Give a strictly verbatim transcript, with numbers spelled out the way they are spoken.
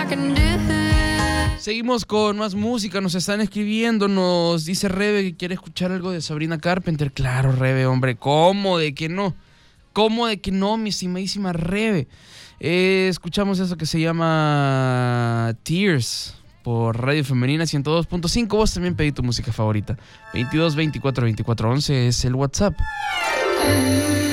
Seguimos con más música, nos están escribiendo, nos dice Rebe que quiere escuchar algo de Sabrina Carpenter. Claro, Rebe, hombre, ¿cómo de que no? ¿Cómo de que no, mi estimadísima Rebe? Eh, escuchamos eso que se llama Tears por Radio Femenina ciento dos punto cinco. Vos también pedí tu música favorita. veintidós veinticuatro veinticuatro once es el WhatsApp.